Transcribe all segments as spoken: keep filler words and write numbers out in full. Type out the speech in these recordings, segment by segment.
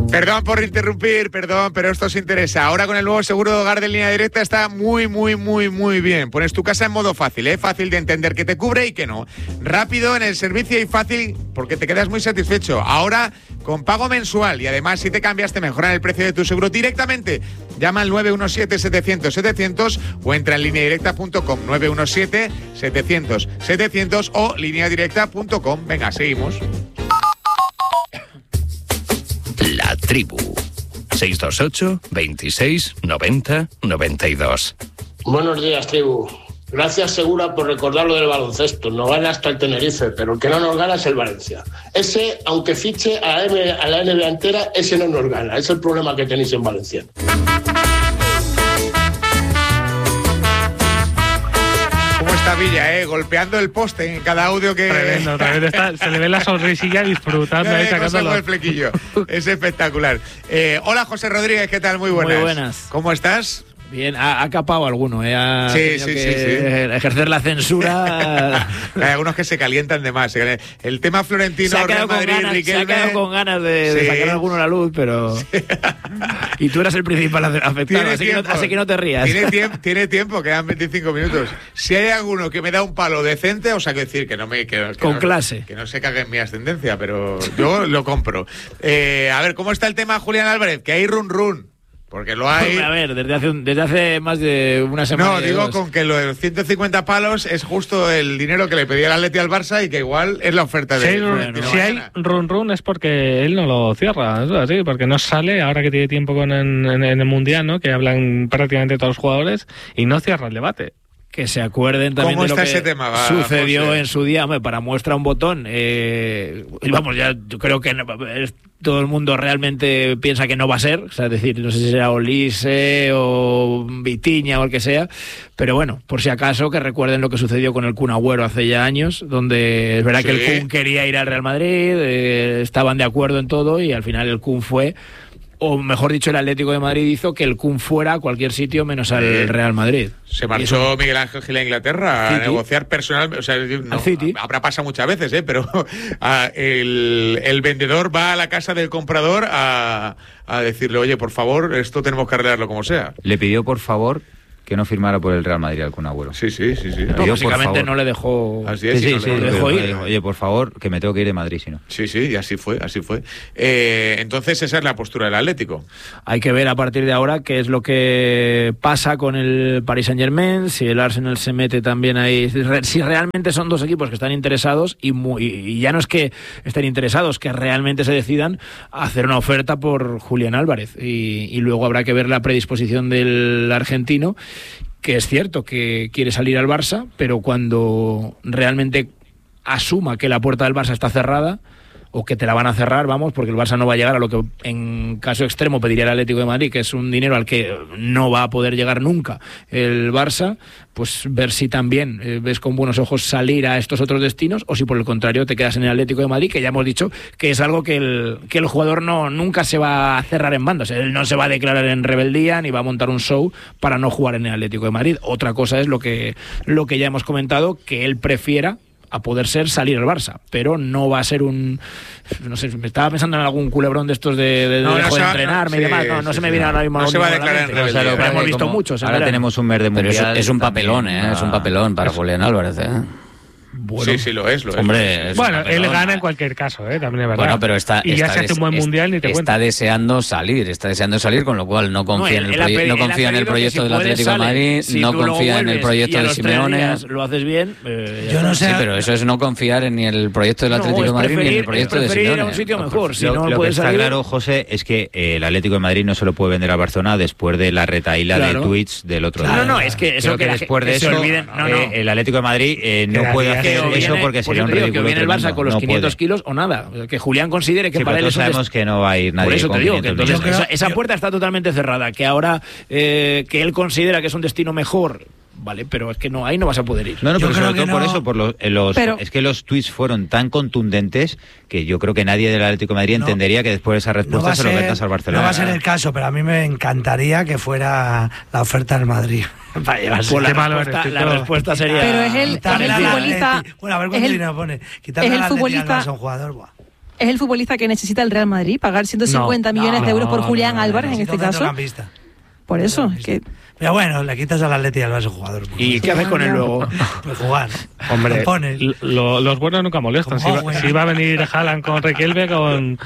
Perdón por interrumpir, perdón, pero esto os interesa. Ahora con el nuevo seguro de hogar de Línea Directa está muy, muy, muy, muy bien. Pones tu casa en modo fácil, ¿eh? Fácil de entender que te cubre y que no. Rápido en el servicio y fácil porque te quedas muy satisfecho. Ahora con pago mensual y además si te cambias te mejoran el precio de tu seguro directamente. Llama al nueve uno siete, setecientos, setecientos o entra en línea directa punto com. nueve uno siete, setecientos, setecientos o línea directa punto com. Venga, seguimos. La Tribu. seis dos ocho, veintiséis, noventa, noventa y dos. Buenos días, Tribu. Gracias, Segura, por recordar lo del baloncesto. Nos gana hasta el Tenerife, pero el que no nos gana es el Valencia. Ese, aunque fiche a la, M, a la N B A entera, ese no nos gana. Ese es el problema que tenéis en Valencia. Villa, eh, golpeando el poste en cada audio que... Tremendo, tremendo. Está, se le ve la sonrisilla disfrutando. Eh, ahí, sacándolo. el flequillo. Es espectacular. Eh, hola, José Rodríguez, ¿qué tal? Muy buenas. Muy buenas. ¿Cómo estás? Bien, ha, ha capado alguno, ¿eh? Ha sí, tenido sí, que sí, sí. ejercer la censura. Hay algunos que se calientan de más. El tema Florentino, se ha quedado, Real Madrid, con ganas, Riquelme... se ha quedado con ganas de, sí. de sacar alguno a la luz, pero... Sí. Y tú eras el principal afectado, así que, no, así que no te rías. Tiene tiempo, tiene tiempo, quedan veinticinco minutos. Si hay alguno que me da un palo decente, o sea, que decir que no me... Que, que con no, clase. Que no se cague en mi ascendencia, pero yo lo compro. Eh, a ver, ¿cómo está el tema Julián Álvarez? Que hay run run. Porque lo hay... A ver, desde hace, un, desde hace más de una semana. No, digo dos. con que lo de los ciento cincuenta palos es justo el dinero que le pedía el Atleti al Barça y que igual es la oferta de... Si hay, bueno, si hay run run es porque él no lo cierra, es así, porque no sale ahora que tiene tiempo con en, en, en el Mundial, ¿no? Que hablan prácticamente todos los jugadores y no cierra el debate. Que se acuerden también ¿Cómo de lo está que ese tema, va, sucedió José? en su día, hombre, para muestra un botón. Eh, y vamos, ya yo creo que no, es, todo el mundo realmente piensa que no va a ser, o sea, es decir, no sé si será Olise o Vitiña o el que sea, pero bueno, por si acaso que recuerden lo que sucedió con el Kun Agüero hace ya años, donde es verdad sí. que el Kun quería ir al Real Madrid, eh, estaban de acuerdo en todo y al final el Kun fue... o mejor dicho, el Atlético de Madrid hizo que el Kun fuera a cualquier sitio menos al eh, Real Madrid. Se marchó Miguel Ángel Gil a Inglaterra City. a negociar personal, o sea, no, habrá pasado muchas veces, ¿eh? Pero a, el, el vendedor va a la casa del comprador a, a decirle, oye, por favor, esto tenemos que arreglarlo como sea. Le pidió, por favor, que no firmara por el Real Madrid al Kun Agüero. Sí, sí, sí, sí. No, básicamente no le dejó... Así es, sí, sí, no sí, le, le dejó ir. ir. Oye, por favor, que me tengo que ir de Madrid, si no. Sí, sí, y así fue, así fue. Eh, entonces esa es la postura del Atlético. Hay que ver a partir de ahora qué es lo que pasa con el Paris Saint-Germain, si el Arsenal se mete también ahí, si realmente son dos equipos que están interesados y, muy, y ya no es que estén interesados, que realmente se decidan a hacer una oferta por Julián Álvarez y, y luego habrá que ver la predisposición del argentino, que es cierto que quiere salir al Barça, pero cuando realmente asuma que la puerta del Barça está cerrada, o que te la van a cerrar, vamos, porque el Barça no va a llegar a lo que en caso extremo pediría el Atlético de Madrid, que es un dinero al que no va a poder llegar nunca el Barça, pues ver si también eh, ves con buenos ojos salir a estos otros destinos, o si por el contrario te quedas en el Atlético de Madrid, que ya hemos dicho que es algo que el, que el jugador no nunca se va a cerrar en banda, o sea, él no se va a declarar en rebeldía, ni va a montar un show para no jugar en el Atlético de Madrid. Otra cosa es lo que, lo que ya hemos comentado, que él prefiera a poder ser salir al Barça, pero no va a ser un, no sé, me estaba pensando en algún culebrón de estos de, de, no, de, no de va, entrenarme no, y demás, sí, no, no sí, se me sí, viene no, ahora mismo. No se va a declarar en rebeldía. Pero hemos visto como, muchos. Ahora tenemos un mes de mundial. Pero es, es un papelón, ¿eh? Es un papelón para Julián Álvarez, ¿eh? Bueno, sí, sí, lo es, lo es. Hombre, es bueno, él gana en cualquier caso, ¿eh? También es verdad. Bueno, pero está, y ya está se hace un buen mundial, ni te está cuento. deseando salir, está deseando salir, con lo cual no confía no, en el, él, proye- él no confía en el proyecto si del Atlético de Madrid, si no confía en el proyecto de Simeone. Lo haces bien. Eh, Yo no sé. Sí, pero eso es no confiar en ni el proyecto del Atlético no, de Madrid preferir, ni en el proyecto es de preferir Simeone. ir a un sitio mejor. Si lo no lo puede que está salir... claro, José, es que eh, el Atlético de Madrid no se lo puede vender a Barcelona después de la retaíla claro. de tweets del otro claro. día. No, no, es que eso Creo que, que después que de se eso olviden. No, no. Eh, el Atlético de Madrid eh, no Que puede viene, hacer viene, eso porque sería un digo, ridículo que viene el Barça tremendo. con los No quinientos puede. kilos o nada. Que Julián considere que Sí, para pero él todos eso sabemos es... que no va a ir nadie. Por eso con te digo que quinientos entonces millones. esa, esa puerta está totalmente cerrada. Que ahora eh, que él considera que es un destino mejor, vale, pero es que no, ahí no vas a poder ir. No, no, Yo pero creo sobre todo que por no. eso, por los, eh, los Pero- es que los tweets fueron tan contundentes que yo creo que nadie del Atlético de Madrid No. entendería que después de esa No respuesta va, a se lo ser, metas al Barcelona. no va a ser el caso, pero a mí me encantaría que fuera la oferta del Madrid para llevarse. Pues la, Qué malo respuesta, eres, la Tito. respuesta sería... Pero es el- Quitarle es el al futbolista- Atleti. Bueno, a ver es cuánto el- dinero pone. Quitarle es el al Atleti y al futbolista- Barça a un jugador, buah. ¿Es el futbolista que necesita el Real Madrid? ¿Pagar ciento cincuenta No, millones no, de euros por no, Julián no, no, Álvarez en necesito este un caso? centrocampista. Por eso, que... Pero bueno, le quitas al Atleti y al Barça jugador. ¿Y qué haces con él luego? Pues jugar. Hombre, Lo pones. lo- los buenos nunca molestan. Si Como va, Owen. si va a venir Haaland con Riquelme, con...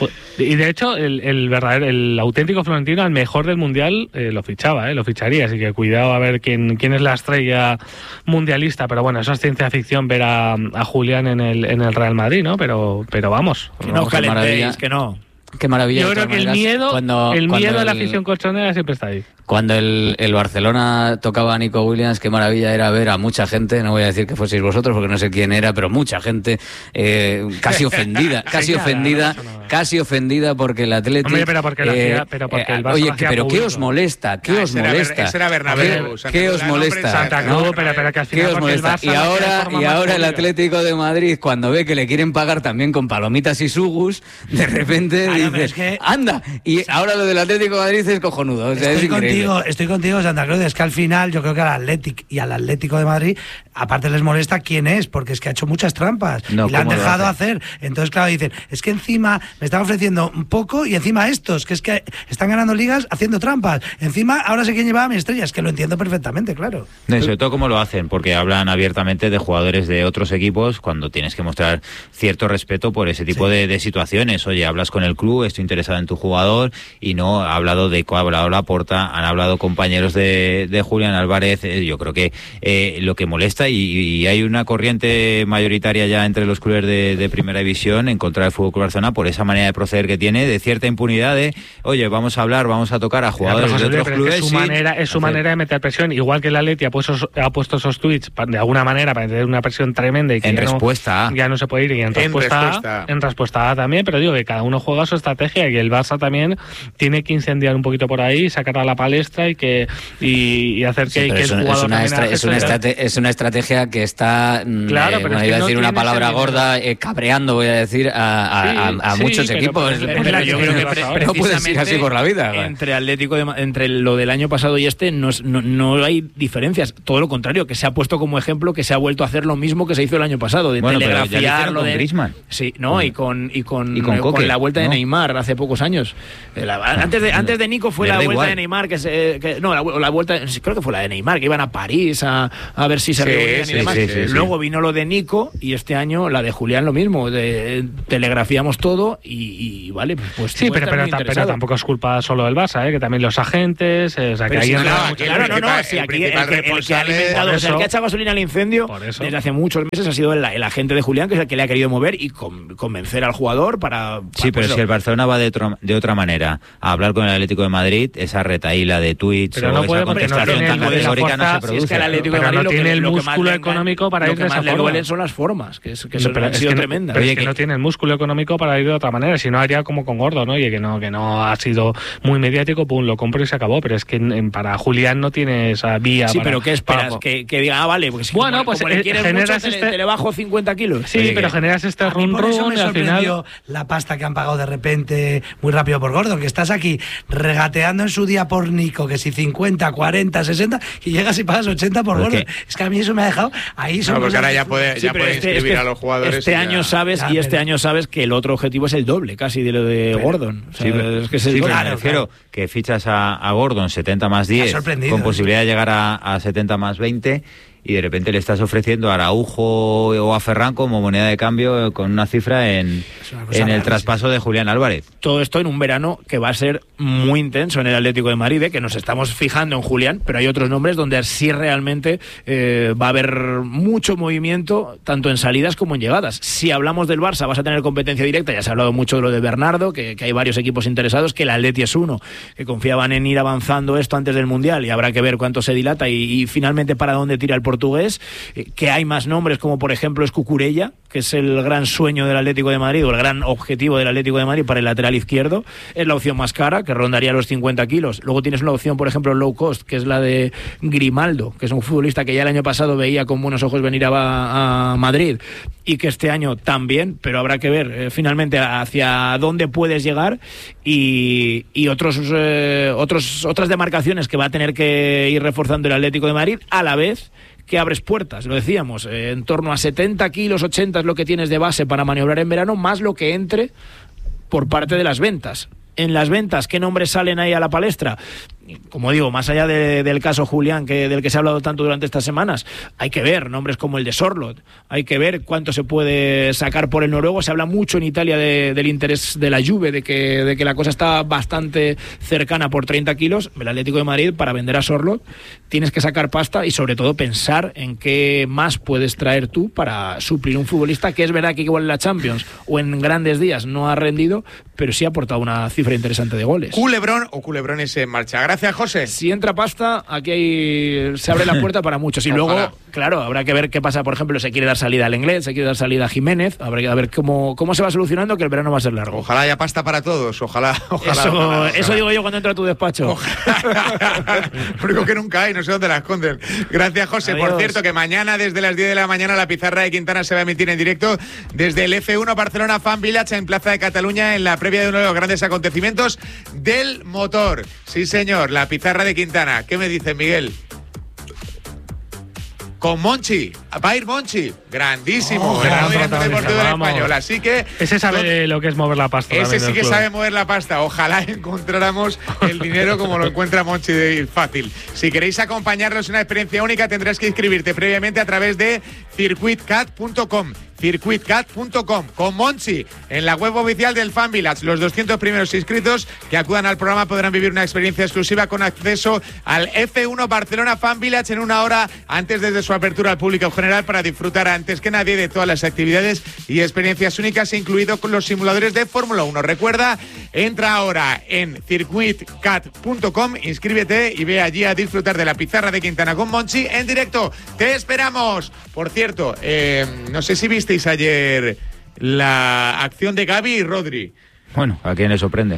Y de hecho, el, el verdadero, el auténtico Florentino, al mejor del Mundial, eh, lo fichaba, eh, lo ficharía. Así que cuidado a ver quién, quién es la estrella mundialista. Pero bueno, eso es ciencia ficción ver a, a Julián en el, en el Real Madrid, ¿no? Pero, pero vamos. Que no os Qué maravilla. calentéis, que no. Qué maravilla. Yo de creo todas que el maneras, miedo, cuando, el cuando miedo de la el- afición colchonera siempre está ahí. Cuando el, el Barcelona tocaba a Nico Williams, qué maravilla era ver a mucha gente, no voy a decir que fueseis vosotros porque no sé quién era, pero mucha gente eh, casi ofendida, casi Nada, ofendida, eso no. casi ofendida porque el Atlético... Hombre, pero porque lo hacía- pero porque el Barça oye, lo hacía pero ¿qué público. os molesta? ¿Qué Ah, os ese era Ber- molesta? ese era Bernabéu, ¿Qué, Santa qué Cruz, os la nombre molesta? en Santa Cruz, ¿no? pero- pero que al ¿Qué final os porque el molesta? Barça Y lo hacía de ahora, forma y más ahora el pública. Atlético de Madrid, cuando ve que le quieren pagar también con palomitas y sugus, de repente Claro, pero dice, es que- anda, y ahora lo del Atlético de Madrid es cojonudo, o sea, es Estoy increíble. contigo, estoy contigo, Santa Cruz. Es que al final yo creo que al Athletic y al Atlético de Madrid, aparte les molesta quién es, porque es que ha hecho muchas trampas No, y le han ¿cómo lo dejado hace? hacer. Entonces, claro, dicen, es que encima me están ofreciendo un poco y encima estos, que es que están ganando ligas haciendo trampas. Encima, ahora sé quién llevaba a mi estrella, es que lo entiendo perfectamente, claro. No, y sobre todo cómo lo hacen, porque hablan abiertamente de jugadores de otros equipos cuando tienes que mostrar cierto respeto por ese tipo Sí. de, de situaciones. Oye, hablas con el club, estoy interesado en tu jugador, y no ha hablado de ha hablado Laporta, han hablado compañeros de, de Julián Álvarez. Eh, yo creo que eh, lo que molesta, y, y hay una corriente mayoritaria ya entre los clubes de, de primera división en contra del Fútbol Club Barcelona por esa manera de proceder que tiene, de cierta impunidad de, oye, vamos a hablar, vamos a tocar a jugadores Ya, pero, de José, otros pero es clubes. que su sin manera, es su hacer- manera de meter presión, igual que el Atleti ha puesto, ha puesto esos tweets pa- de alguna manera para tener una presión tremenda y que En ya no- respuesta a. ya no se puede ir, y en, En respuesta, respuesta a, a. en respuesta a también, pero digo que cada uno juega su estrategia y el Barça también tiene que incendiar un poquito por ahí, sacar a la palestra y que y, y hacer que, Sí, pero que es, el un- es jugador una también estra- haga es, una eso. estrate- es una estrategia que está, mm, Claro, eh, pero bueno, es que iba a no decir una tienes el palabra dinero. gorda, eh, cabreando, voy a decir, a, a- Sí, a- a sí, muchos pero- equipos. pero- Pero pero yo yo creo creo que que no puedes ir así por la vida. güey. Entre Atlético de Ma- entre lo del año pasado y este no, es- no, no hay diferencias, todo lo contrario, que se ha puesto como ejemplo que se ha vuelto a hacer lo mismo que se hizo el año pasado, de Bueno, pero ya lo hicieron telegrafiar lo con de Griezmann. Sí, no, Con- y con y con, y con eh, Coque, la vuelta de ¿no? Neymar hace pocos años. Eh, la- antes de antes de Nico fue Les la da vuelta igual. de Neymar que se que- no, la, vu- la vuelta sí, creo que fue la de Neymar, que iban a París a, a ver si se Sí, reunían sí, y demás. sí, sí, sí. Luego vino lo de Nico y este año la de Julián lo mismo, de, telegrafiamos todo y, y vale, pues, pues Sí, tú pero, estás pero, muy ta- pero interesado. tampoco es culpa solo del Barça, ¿eh? Que también los agentes, eh, o sea, que Pero ahí si entra no, mucha aquí gente. Claro, no, no, principal- sí, el aquí el, que, principal el que ha responsable- alimentado, por o sea, el que eso- ha echado gasolina al incendio por eso. desde hace muchos meses ha sido el, el agente de Julián, que es el que le ha querido mover y con- convencer al jugador para... Sí, para, pero pues, si el Barcelona va de, otro- de otra manera a hablar con el Atlético de Madrid, esa retaíla de tweets Pero o no esa puede porque no contestación tiene tan la categórica no fuerza, se si es Si produce. es que al Atlético de Pero Madrid no lo que- tiene el lo que más músculo le engan- económico para lo ir que de más esa le forma. duelen son las formas, que, es, que No, son- pero han es sido que no- tremendas. pero es Oye, que que- no tiene el músculo económico para ir de otra manera, si no haría como con Gordo, ¿no? Y que no que no ha sido muy mediático, pum, lo compro y se acabó, pero es que en- en- para Julián no tiene esa vía. Sí, para- pero ¿qué esperas? para- Que, que diga, ah, vale, porque si Bueno, como, pues, como le eh, quieres generas mucho, te, este- te le bajo cincuenta kilos. Sí, Oye, pero que- generas este A mí run por eso run me y al final... sorprendió la pasta que han pagado de repente muy rápido por Gordon, que estás aquí regateando en su día por Nico, que si cincuenta, cuarenta, sesenta, y llegas y pagas ochenta por Porque- Gordon. Es que a mí eso me ha dejado ahí. son No, porque cosas ahora de ya fútbol. puede, Sí, ya pero puede este- inscribir este- a los jugadores. Este y ya- año sabes Ya, y este pero- año sabes que el otro objetivo es el doble casi de lo de Pero- Gordon. O sea, Sí, pero, es que es el sí, pero doble. me Claro, refiero claro. que fichas a, a Gordon setenta más diez, sorprendido, con ¿eh? posibilidad de llegar a, a setenta más veinte, y de repente le estás ofreciendo a Araujo o a Ferran como moneda de cambio con una cifra en, Es una cosa en el rarísima. traspaso de Julián Álvarez. Todo esto en un verano que va a ser muy intenso en el Atlético de Madrid, ¿eh? Que nos estamos fijando en Julián, pero hay otros nombres donde sí realmente eh, va a haber mucho movimiento, tanto en salidas como en llegadas. Si hablamos del Barça, vas a tener competencia directa, ya se ha hablado mucho de lo de Bernardo, que, que hay varios equipos interesados, que el Atleti es uno, que confiaban en ir avanzando esto antes del Mundial, y habrá que ver cuánto se dilata y, y finalmente para dónde tira el portugués, eh, que hay más nombres, como por ejemplo es Cucurella, que es el gran sueño del Atlético de Madrid, o el gran objetivo del Atlético de Madrid para el lateral izquierdo. Es la opción más cara, que rondaría los cincuenta kilos. Luego tienes una opción, por ejemplo, low cost, que es la de Grimaldo, que es un futbolista que ya el año pasado veía con buenos ojos venir a, a Madrid, y que este año también, pero habrá que ver eh, finalmente hacia dónde puedes llegar, y, y otros, eh, otros otras demarcaciones que va a tener que ir reforzando el Atlético de Madrid, a la vez que abres puertas, lo decíamos, eh, en torno a setenta kilos, ochenta, es lo que tienes de base para maniobrar en verano, más lo que entre por parte de las ventas. En las ventas, ¿qué nombres salen ahí a la palestra? Como digo, más allá de, del caso Julián, que del que se ha hablado tanto durante estas semanas, hay que ver nombres como el de Sorloth, hay que ver cuánto se puede sacar por el noruego. Se habla mucho en Italia de, del interés de la Juve, de que, de que la cosa está bastante cercana por treinta kilos. El Atlético de Madrid, para vender a Sorloth, tienes que sacar pasta y sobre todo pensar en qué más puedes traer tú para suplir un futbolista que es verdad que igual en la Champions o en grandes días no ha rendido, pero sí ha aportado una cifra interesante de goles. Culebrón o culebrones en marcha. Gracias, José. Si entra pasta, aquí hay, se abre la puerta para muchos. Y luego, Ojalá. claro, habrá que ver qué pasa. Por ejemplo, se quiere dar salida al Inglés, se quiere dar salida a Jiménez. Habrá que ver cómo, cómo se va solucionando, que el verano va a ser largo. Ojalá haya pasta para todos. Ojalá. ojalá eso, ojalá, ojalá. eso digo yo cuando entro a tu despacho. Lo único que nunca hay, no sé dónde la esconden. Gracias, José. Adiós. Por cierto, que mañana desde las diez de la mañana la pizarra de Quintana se va a emitir en directo desde el F uno Barcelona Fan Village en Plaza de Cataluña, en la previa de uno de los grandes acontecimientos del motor. Sí, señor, la pizarra de Quintana. ¿Qué me dice Miguel? Con Monchi, va a ir Monchi, grandísimo, Oh, el gran movimiento deportivo del vamos. español. Así que Ese sabe lo que es mover la pasta. ese también sí del que club. sabe mover la pasta. Ojalá encontráramos el dinero como lo encuentra Monchi de fácil. Si queréis acompañarnos en una experiencia única, tendrás que inscribirte previamente a través de circuit cat punto com. circuit cat punto com con Monchi en la web oficial del Fan Village. Los doscientos primeros inscritos que acudan al programa podrán vivir una experiencia exclusiva con acceso al F uno Barcelona Fan Village en una hora antes desde su apertura al público general para disfrutar antes que nadie de todas las actividades y experiencias únicas, incluido con los simuladores de Fórmula uno. Recuerda, entra ahora en circuit cat punto com, inscríbete y ve allí a disfrutar de la pizarra de Quintana con Monchi en directo. ¡Te esperamos! Por cierto, eh, no sé si visteis ayer la acción de Gavi y Rodri. Bueno, ¿a quién le sorprende?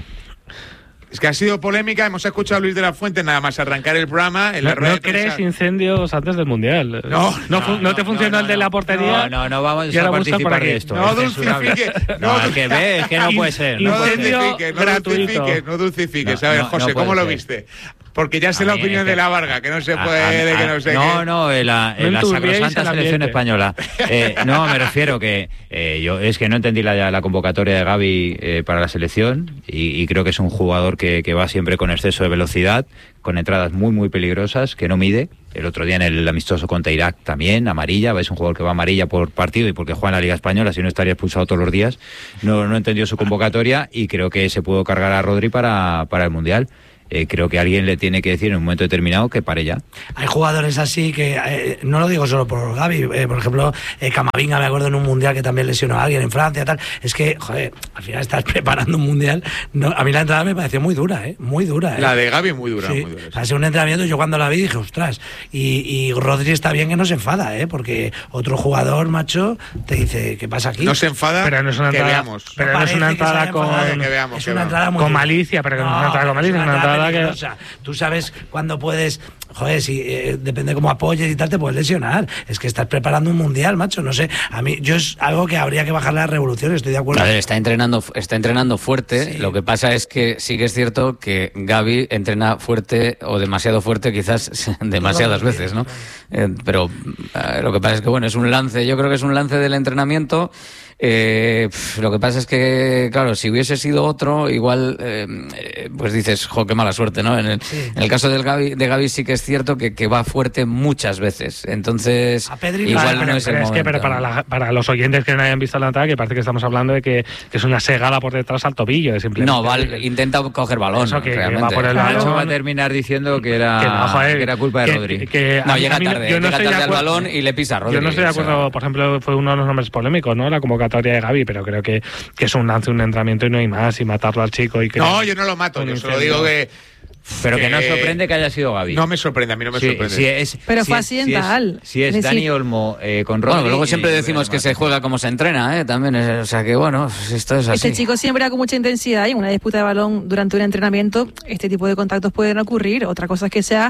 Es que ha sido polémica, hemos escuchado a Luis de la Fuente nada más arrancar el programa. En la No, rueda no de prensa. crees incendios antes del Mundial. No, no, no, no te no, funcionó no, el de no, la portería. No, no, no vamos y ahora a buscas por participar aquí. de esto. No es censurable. dulcifique, No, no, es que ve, es que no puede ser. No No puede ser. Incendio dulcifiques, no gratuito. dulcifiques, no dulcifiques. No, A ver, no, José, no ¿cómo puede lo ser. viste? Porque ya sé A la mí opinión es que- de la Varga, que no se A- puede, a- que no sé no, qué. no, en la, en No la enturbiéis sacrosanta el selección ambiente. española. Eh, no, me refiero que eh, yo es que no entendí la, la convocatoria de Gavi eh, para la selección y, y creo que es un jugador que, que va siempre con exceso de velocidad, con entradas muy, muy peligrosas, que no mide. El otro día en el amistoso contra Irak también, amarilla. Es un jugador que va amarilla por partido y porque juega en la Liga Española, si no estaría expulsado todos los días. No, no entendió su convocatoria y creo que se pudo cargar a Rodri para, para el Mundial. Eh, creo que alguien le tiene que decir en un momento determinado que pare ya. Hay jugadores así que, eh, no lo digo solo por Gavi, eh, por ejemplo, eh, Camavinga, me acuerdo en un mundial que también lesionó a alguien en Francia, tal. Es que, joder, al final estás preparando un mundial. No, a mí la entrada me pareció muy dura, ¿eh? Muy dura, ¿eh? La de Gavi muy dura, Sí, muy dura. sí. ha sido un entrenamiento, yo cuando la vi dije, ostras, y, y Rodri está bien que no se enfada, ¿eh? Porque otro jugador, macho, te dice, ¿qué pasa aquí? No se enfada, Pero no es una que entrada, veamos. pero no es parece una que se haya entrada con, enfadado, que veamos, es que una veamos. entrada muy con dura. malicia, pero que no es una entrada con malicia, es una entrada que... peligrosa. Tú sabes cuándo puedes, joder, si eh, depende de cómo apoyes y tal, te puedes lesionar. Es que estás preparando un mundial, macho, no sé. A mí, yo es algo que habría que bajarle a la revolución, estoy de acuerdo. A ver, está entrenando, está entrenando fuerte. Sí. Lo que pasa es que sí que es cierto que Gavi entrena fuerte o demasiado fuerte, quizás demasiadas Todos los veces, días, ¿no? Eh, pero eh, lo que pasa es que, bueno, es un lance, yo creo que es un lance del entrenamiento. Eh, pf, lo que pasa es que, claro, si hubiese sido otro, igual, eh, eh, pues dices, jo, qué mala suerte, ¿no? En el, Sí. en el caso del Gavi, de Gavi sí que es cierto que, que va fuerte muchas veces. Entonces, A Pedri igual Vale, no pero, es el pero es que momento. pero para, la- para los oyentes que no hayan visto la entrada, que parece que estamos hablando de que, que es una segada por detrás al tobillo, de simplemente. No, val- intenta coger balón, Eso que- que realmente. va por el De balón. hecho, va a terminar diciendo que era, Que no, joder, que era culpa de que- Rodri. que a No, mí- llega a mí tarde, yo no llega estoy de tarde al acuerdo- balón y le pisa a Rodri. Yo no estoy de o sea, acuerdo, por ejemplo, fue uno de los nombres polémicos, ¿no? La convocatoria de Gavi, pero creo que, que es un lance, un entrenamiento y no hay más, y matarlo al chico y que... No, yo no lo mato, un yo solo incendio. digo que... Pero que no que- sorprende que haya sido Gavi. No me sorprende, a mí no me Sí, sorprende. sí es- Pero si fue es- accidental. Si es, si es Es decir- Dani Olmo eh, con Rodri... Bueno, pero luego siempre y- decimos que además- se juega como se entrena, ¿eh? También, es- o sea que bueno, esto es así. Este chico siempre da con mucha intensidad y en una disputa de balón durante un entrenamiento este tipo de contactos pueden ocurrir. Otra cosa es que sea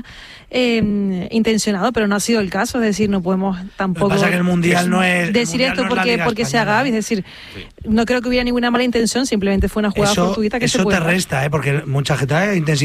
eh, intencionado, pero no ha sido el caso. Es decir, no podemos tampoco Lo que pasa es que el Mundial no es- el decir Mundial esto no es la porque, Liga porque sea Española, Gavi. Es decir, no creo que hubiera ninguna mala intención, simplemente fue una jugada Eso, fortuita que eso se puede te dar. resta, ¿eh? Porque mucha gente, "Ay, intensidad, sí, sí,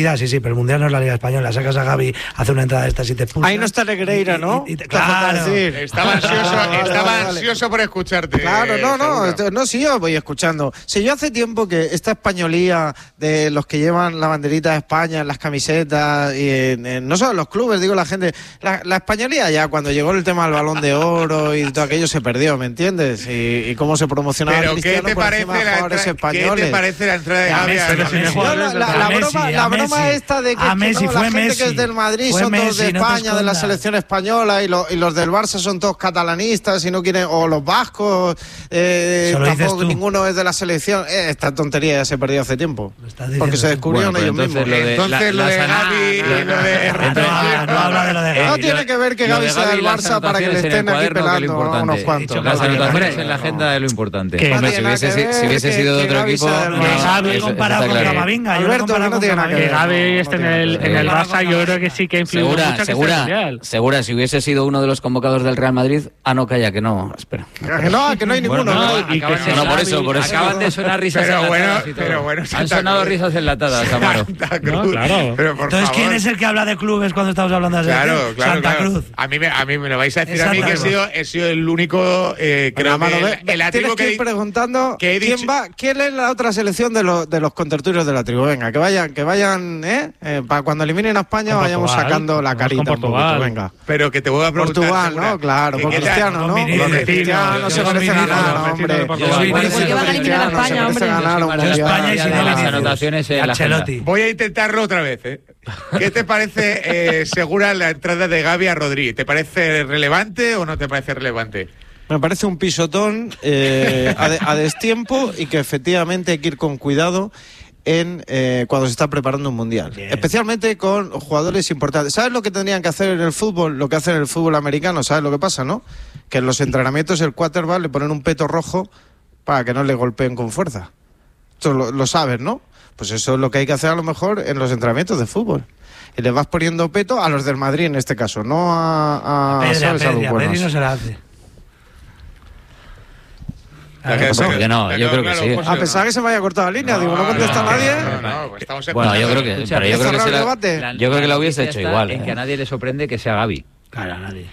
pero el Mundial no es la Liga Española. Sacas a Gavi, hace una entrada de estas y te expulsan. Ahí no está Negreira, ¿no? Y, y, y te, claro. Estaba ansioso, vale, estaba vale, vale. ansioso por escucharte. Claro, no, no, seguro. no, sí, yo voy escuchando. Si yo hace tiempo que esta españolía de los que llevan la banderita de España en las camisetas, y en, en, no solo en los clubes, digo la gente, la, la españolía ya cuando llegó el tema del Balón de Oro y todo aquello se perdió, ¿me entiendes? Y, y cómo se promocionaba Pero Cristiano ¿qué te por parece encima de la jugadores entra- españoles. ¿Qué te parece la entrada de Gavi a Messi, Messi? Messi. No, la, la, la A broma, Messi, la a broma Messi. esta de que, A que Messi, no, fue la gente Messi. que es del Madrid Fue son todos Messi, de no te España, de la escondas. selección española, y, lo, y los del Barça son todos catalanistas y no quieren, o los vascos, eh, Eso lo dices tampoco tú. ninguno es de la selección. Eh, esta tontería ya se perdió hace tiempo. Lo estás diciendo Porque se tú. descubrieron Bueno, ellos pues mismos. entonces lo de- Entonces la- lo de las ana- Gavi y lo de Entonces, No, no habla de lo de Eh, No Gavi. y tiene lo- que ver que y lo Gavi de sea Gavi del y las Barça para que le anotaciones en el estén aquí cuaderno, que es lo pelando a importante. unos cuantos. Dicho Las Gavi, anotaciones hombre, en la no. agenda es lo importante. Que- Hombre, tiene si nada hubiese, que si- ver si hubiese que- sido de que otro Gavi equipo, sea del no, Que Barça. Gavi eso- comparado está con claro. Camavinga. yo lo Alberto, comparo que no con tiene nada que Que ver. Camavinga. Gavi no, esté en no tiene el, nada en que el ver. Barça, yo creo que sí que ha influido Segura, mucho que esté en el segura, Mundial. segura, si hubiese sido uno de los convocados del Real Madrid, ah, no, calla, que no, espera. Que no, que no hay ninguno. Bueno, no. no, y que acaban se de- No, por eso, por eso. Acaban de sonar risas Pero bueno, enlatadas y todo. pero bueno, Han Santa sonado Cruz. risas enlatadas, Amaro. Santa Cruz. No, claro. Pero por Entonces, ¿quién favor. es el que habla de clubes cuando estamos hablando de la Claro, selección? claro, Santa claro. Cruz. A mí, me, a mí me lo vais a decir Es a mí Santa que he Cruz. sido, he sido el único, eh, creo Pero, que Amaro, el, ve- el tienes atributo que que, ir preguntando que he quién dicho- va, quién es la otra selección de los de los contertulios de la tribu. Venga, que vayan, que vayan, ¿eh? Eh, para cuando eliminen a España Con vayamos Portugal. sacando la Vamos con carita un poquito, Portugal. venga. Pero que te voy a preguntar. Portugal, Segura, ¿no? Claro, que con qué tal- Cristiano, ¿no? Con Con Cristiano, Cristiano yo se soy merece Vinicius, ganar, yo soy hombre. Vinicius. Yo soy Bueno, Vinicius. Cristiano Van a eliminar a se merece España, hombre. ganar un Yo mundial. España y Ya sin de las Vinicius. anotaciones en Y la agenda. Ancelotti. Voy a intentarlo otra vez, ¿eh? ¿Qué te parece, eh, Segura, la entrada de Gavi a Rodri? ¿Te parece relevante o no te parece relevante? Me parece un pisotón eh, a, de- a destiempo y que efectivamente hay que ir con cuidado en eh, cuando se está preparando un mundial. Bien. Especialmente con jugadores importantes. ¿Sabes lo que tendrían que hacer en el fútbol? Lo que hacen en el fútbol americano, ¿sabes lo que pasa, no? Que en los entrenamientos el quarterback le ponen un peto rojo para que no le golpeen con fuerza. Esto lo, lo sabes, ¿no? Pues eso es lo que hay que hacer a lo mejor en los entrenamientos de fútbol. Y le vas poniendo peto a los del Madrid en este caso, no a, a, Pedri, a ¿sabes? a los Pedri, a Pedri buenos. no se la hace. La que- ¿por qué no? la Yo creo que claro, sí. José, A pesar que se me haya cortado la línea, digo, no contesta no, nadie. No, no, pues estamos Bueno, yo empezando. creo que, Escucha, pero yo ¿es creo que cerrar se el la, debate? La- yo creo que la lo hubiese noticia hecho está igual. En ¿eh? que a nadie le sorprende que sea Gavi. Claro, a nadie.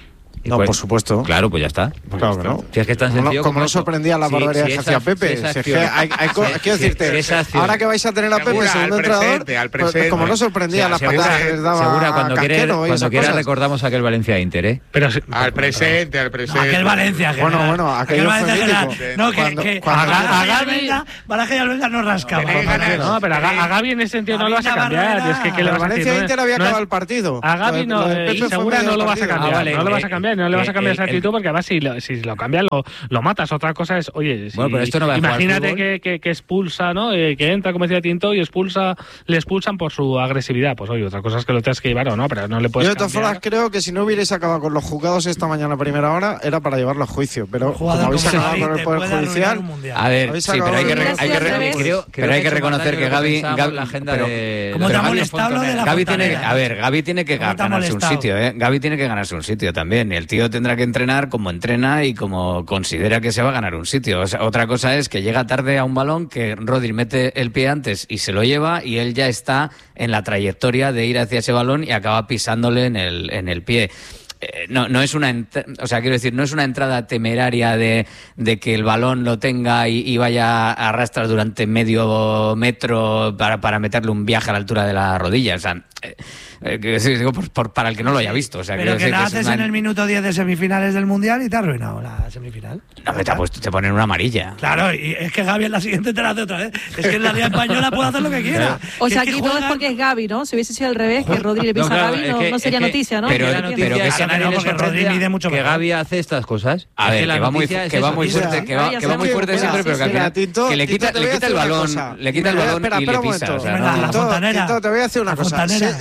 Y No, pues- por supuesto. Claro, pues ya está. Claro que no. Si es que es tan Como no- sencillo como no eso. sorprendía la Si- barbaridad si que esa- hacía Pepe. si esa Si es que acción- hay- hay co- si- quiero si- decirte, si esa acción- ahora que vais a tener a Pepe Segura, segundo al entrenador, presente, al pues, presente. como no sorprendía O sea, las segura, patadas que les daba segura, cuando a quiera, Casquero y cuando esas quiera cosas. recordamos aquel Valencia Inter, ¿eh? Pero sí- Al presente, al presente. Aquel Valencia. Bueno, general. bueno, aquello fue Valencia mítico. general. No, que, Cuando- que cuando- a, Ga- a a Gavi- Gavi, Baraja y Alberga no rascaba. Tenéis ganas. No, pero a, Ga- a Gavi en ese sentido no lo vas a Gavi cambiar. Navarrete. Y es que, ¿qué le Pero vas a decir? Valencia No es- Inter había no es- acabado el partido. A Gavi Lo no, de eh, Pepe y fue Segura medio no lo vas a partido. cambiar. Ah, vale, no lo vas a eh, cambiar, no le vas a eh, cambiar el- esa actitud porque además si lo, si lo cambias lo, lo matas. Otra cosa es, oye, si, Bueno, pero esto no va a jugar al imagínate fútbol. que, que, que expulsa, ¿no? Eh, que entra, como decía Tinto, y expulsa, le expulsan por su agresividad. Pues oye, otra cosa es que lo tengas que llevar o no, pero no le puedes Yo de todas cambiar. formas creo que si no hubierais acabado con los juzgados esta mañana a primera hora era para llevarlo a juicio, pero como Jugador habéis como acabado Gavi con el te Poder puede arruinar Judicial, un mundial. A ver, Habéis sí, pero hay acabado que, re- de- hay que, re- Al revés. Creo- creo pero hay que ha hecho más reconocer daño que de lo Gavi, pensábamos Gavi- la agenda pero- de ¿Cómo de te ha Gavi molestado lo de Fontanera. la Gavi tiene que, Fontanera? a ver, Gavi tiene que ¿Cómo te ha ganarse un molestado? sitio, ¿eh? Gavi tiene que ganarse un sitio también. Y el tío tendrá que entrenar como entrena y como considera que se va a ganar un sitio. O sea, otra cosa es que llega tarde a un balón, que Rodri mete el pie antes y se lo lleva y él ya está en la trayectoria de ir hacia ese balón y acaba pisándole en el, en el pie. Eh, no, no es una, ent- o sea, quiero decir, no es una entrada temeraria de, de que el balón lo tenga y, y vaya a arrastrar durante medio metro para, para meterle un viaje a la altura de la rodilla. O sea, eh, eh, quiero decir, digo, por- por- para el que no lo haya visto. O sea, Pero quiero que decir la es haces una- en el minuto diez de semifinales del mundial y te ha arruinado la semifinal. No, que te, ha puesto- te ponen una amarilla. Claro, y es que Gavi en la siguiente te la hace otra vez. Es que en la Liga Española puede hacer lo que quiera. O Que sea, es que aquí todo es juegan- porque es Gavi, ¿no? Si hubiese sido al revés, que Rodri le pisa No, claro, a Gavi, es no, que- no sería es que- noticia, ¿no? pero- Yo la entiendo. noticia pero que es se- a nadie no, le porque sorprende Rodri mide mucho que mejor. Gavi hace estas cosas. A Es ver, la que va muy, noticia es que va esa, muy tío. fuerte, que va, Ya que va muy sabemos. fuerte Sí, siempre, sí, pero que al sí. final Tito, que le Tito, quita, te le voy a quita decir el una balón, cosa. le quita el Mira, balón espera, y espera le un pisa. momento. O sea, Venga, no- la Tito, Fontanera. Tito, te voy a decir una La cosa. Fontanera. Se, se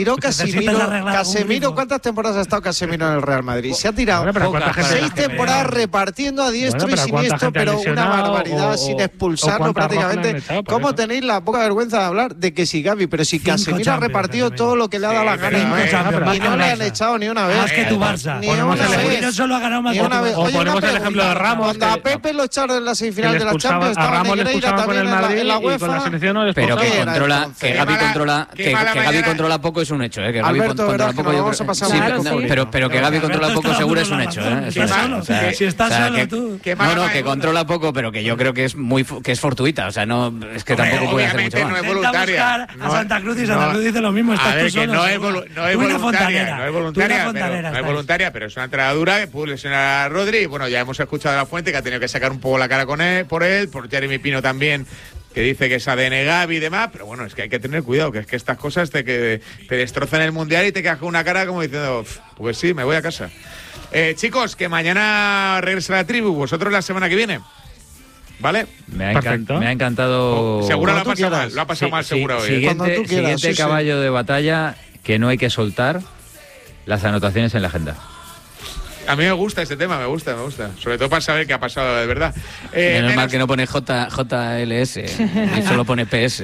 Casemiro, Casemiro, Casemiro, ¿cuántas temporadas ha estado Casemiro en el Real Madrid? Se ha tirado bueno, pero ¿cuánta gente seis temporadas repartiendo a diestro bueno, y siniestro, pero una barbaridad, o, sin expulsarlo prácticamente. ¿Cómo tenéis la poca vergüenza de hablar de que si Gavi, pero si Casemiro ha repartido todo lo que le ha dado la gana y no le han echado ni una vez? Más que tu Barça. Ni una vez. No solo ha ganado más Ni una vez. O Oye, ponemos una el ejemplo de Ramos. Cuando a Pepe lo echaron en la semifinal de la Champions, a Ramos le expulsaban con el Madrid en la y con la UEFA. selección no le Pero que expulsaban. controla, que Gavi mala- controla, qué que, mala que Gavi mañana. controla poco es un hecho, ¿eh? Que Gavi Alberto, controla verás que poco. nos Yo vamos creo- a pasar sí, un pero, poco por pero, pero que Gavi Alberto controla está poco seguro es dando un la hecho, razón. ¿eh? Está Sí, solo. o sea, Si estás o sea, solo que- tú. Qué No, mala no, mañana. que controla poco, pero que yo creo que es muy fu- que es fortuita, o sea, no es que Hombre, tampoco puede hacer obviamente mucho no más. es Intenta voluntaria. buscar a Santa Cruz y Santa Cruz dice lo mismo, estás A ver, tú que solo, no es, seguro. volu- no es Tú una voluntaria, fontanera. no es Tú voluntaria, una pero, fontanera no es estás. voluntaria, pero es una entrenadura que pudo lesionar a Rodri. Bueno, ya hemos escuchado a La Fuente que ha tenido que sacar un poco la cara con él, por él, por Jeremy Pino también, que dice que es A D N Gavi y demás, pero bueno, es que hay que tener cuidado, que es que estas cosas te, que te destrozan el Mundial y te quedas con una cara como diciendo, pues sí, me voy a casa. Eh, chicos, que mañana regresa la tribu, vosotros la semana que viene. ¿Vale? Me ha, encan- me ha encantado. Seguro lo ha Cuando tú pasado quieras. mal, lo ha pasado Sí, mal sí, seguro hoy. ¿eh? Cuando Siguiente, tú quieras, siguiente sí, sí. caballo de batalla que no hay que soltar, las anotaciones en la agenda. A mí me gusta este tema, me gusta, me gusta. Sobre todo para saber qué ha pasado de verdad. Eh, Menos mal menos- que no pone J, J L S y solo pone P S.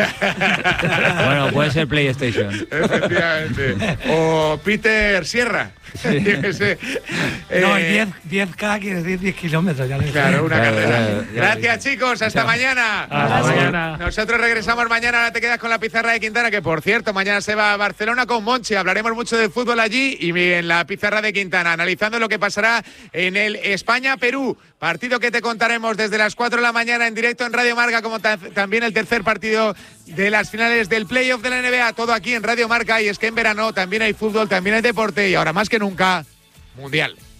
Bueno, puede ser PlayStation. Efectivamente. O Peter Sierra. Yo qué sé. No, Eh, y diez, diez K quiere decir diez kilómetros. Ya lo Claro, una Claro, carrera. claro, ya Gracias, chicos. Hasta Chao. mañana. Hasta mañana. Nosotros regresamos mañana. Ahora te quedas con la pizarra de Quintana, que por cierto, mañana se va a Barcelona con Monchi. Hablaremos mucho de fútbol allí y en la pizarra de Quintana, analizando lo que pasará en el España-Perú. Partido que te contaremos desde las cuatro de la mañana en directo en Radio Marca, como ta- también el tercer partido de las finales del playoff de la N B A. Todo aquí en Radio Marca. Y es que en verano también hay fútbol, también hay deporte y ahora más que nunca, Mundial.